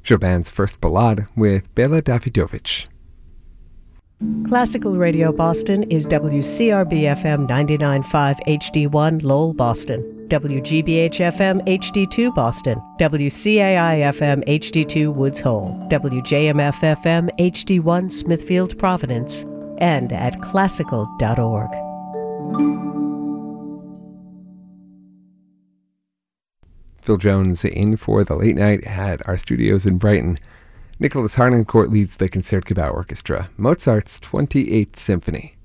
Chopin's First Ballade with Bela Davidovich. Classical Radio Boston is WCRB-FM 99.5 HD1 Lowell, Boston, WGBH-FM HD2 Boston, WCAI-FM HD2 Woods Hole, WJMF-FM HD1 Smithfield, Providence, and at classical.org. Phil Jones in for the late night at our studios in Brighton. Nicholas Harnoncourt leads the Concertgebouw Orchestra, Mozart's 28th Symphony.